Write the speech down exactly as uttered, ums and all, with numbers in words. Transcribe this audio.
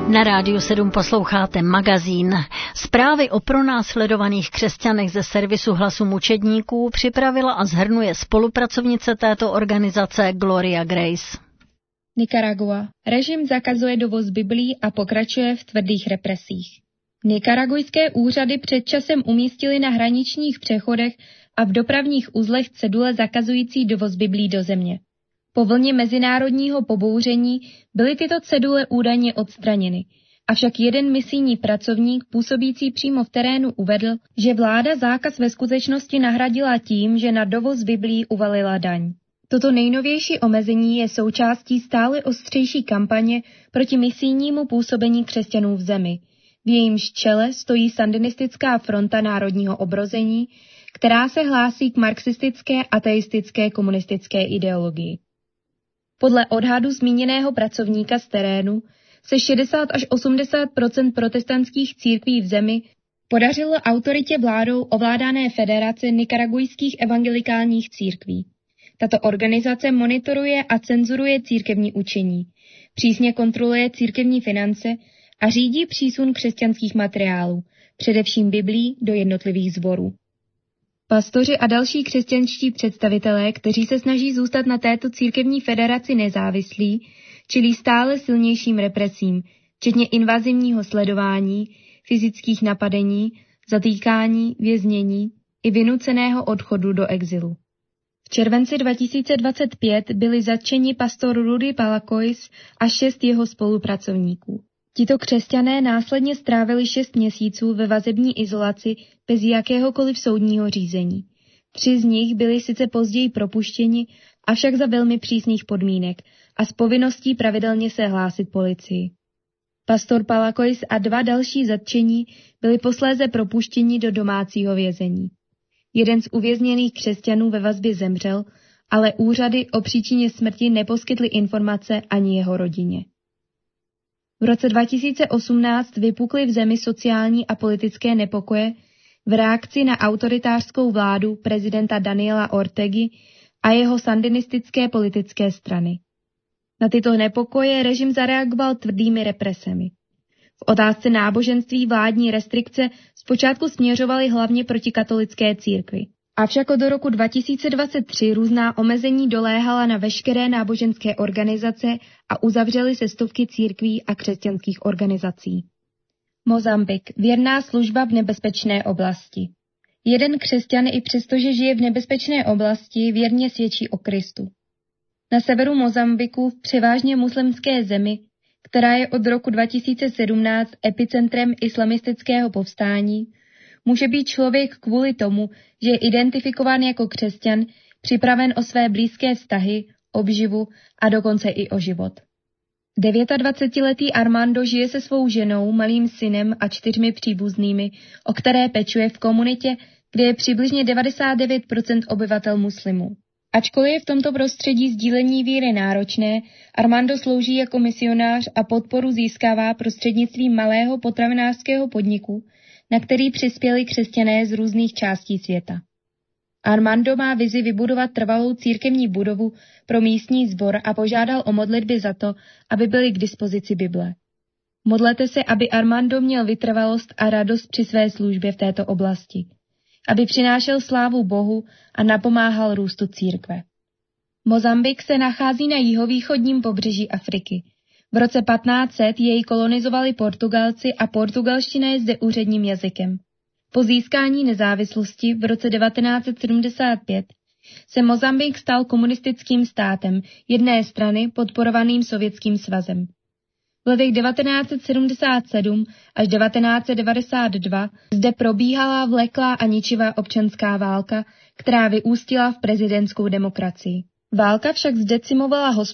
Na Rádiu sedm posloucháte magazín. Zprávy o pronásledovaných křesťanech ze servisu Hlasu mučedníků připravila a shrnuje spolupracovnice této organizace Gloria Grace. Nikaragua. Režim zakazuje dovoz biblí a pokračuje v tvrdých represích. Nikaragujské úřady před časem umístily na hraničních přechodech a v dopravních uzlech cedule zakazující dovoz biblí do země. Po vlně mezinárodního pobouření byly tyto cedule údajně odstraněny, avšak jeden misijní pracovník působící přímo v terénu uvedl, že vláda zákaz ve skutečnosti nahradila tím, že na dovoz biblí uvalila daň. Toto nejnovější omezení je součástí stále ostřejší kampaně proti misijnímu působení křesťanů v zemi. V jejímž čele stojí sandinistická fronta národního obrození, která se hlásí k marxistické, ateistické, komunistické ideologii. Podle odhadu zmíněného pracovníka z terénu se šedesát až osmdesát procent protestantských církví v zemi podařilo autoritě vládou ovládané Federace nikaragujských evangelikálních církví. Tato organizace monitoruje a cenzuruje církevní učení, přísně kontroluje církevní finance a řídí přísun křesťanských materiálů, především biblí, do jednotlivých sborů. Pastoři a další křesťanští představitelé, kteří se snaží zůstat na této církevní federaci nezávislí, čelí stále silnějším represím, včetně invazivního sledování, fyzických napadení, zatýkání, věznění i vynuceného odchodu do exilu. V červenci dva tisíce dvacet pět byli zatčeni pastor Rudy Palacois a šest jeho spolupracovníků. Tito křesťané následně strávili šest měsíců ve vazební izolaci bez jakéhokoliv soudního řízení. Tři z nich byli sice později propuštěni, avšak za velmi přísných podmínek a s povinností pravidelně se hlásit policii. Pastor Palacois a dva další zatčení byli posléze propuštěni do domácího vězení. Jeden z uvězněných křesťanů ve vazbě zemřel, ale úřady o příčině smrti neposkytly informace ani jeho rodině. V roce dva tisíce osmnáct vypukly v zemi sociální a politické nepokoje v reakci na autoritářskou vládu prezidenta Daniela Ortegy a jeho sandinistické politické strany. Na tyto nepokoje režim zareagoval tvrdými represemi. V otázce náboženství vládní restrikce zpočátku směřovaly hlavně proti katolické církvi. Avšak od roku dva tisíce dvacet tři různá omezení doléhala na veškeré náboženské organizace a uzavřely se stovky církví a křesťanských organizací. Mozambik. Věrná služba v nebezpečné oblasti. Jeden křesťan i přestože žije v nebezpečné oblasti věrně svědčí o Kristu. Na severu Mozambiku v převážně muslimské zemi, která je od roku dva tisíce sedmnáct epicentrem islamistického povstání, může být člověk kvůli tomu, že je identifikován jako křesťan, připraven o své blízké vztahy, obživu a dokonce i o život. dvacetidevítiletý Armando žije se svou ženou, malým synem a čtyřmi příbuznými, o které pečuje v komunitě, kde je přibližně devadesát devět procent obyvatel muslimů. Ačkoliv je v tomto prostředí sdílení víry náročné, Armando slouží jako misionář a podporu získává prostřednictvím malého potravinářského podniku, na který přispěli křesťané z různých částí světa. Armando má vizi vybudovat trvalou církevní budovu pro místní sbor a požádal o modlitby za to, aby byly k dispozici Bible. Modlete se, aby Armando měl vytrvalost a radost při své službě v této oblasti, aby přinášel slávu Bohu a napomáhal růstu církve. Mozambik se nachází na jihovýchodním pobřeží Afriky. V roce patnáct set jej kolonizovali Portugalci a portugalština je zde úředním jazykem. Po získání nezávislosti v roce devatenáct set sedmdesát pět se Mozambik stal komunistickým státem jedné strany podporovaným Sovětským svazem. V letech devatenáct set sedmdesát sedm až devatenáct set devadesát dva zde probíhala vleklá a ničivá občanská válka, která vyústila v prezidentskou demokracii. Válka však zdecimovala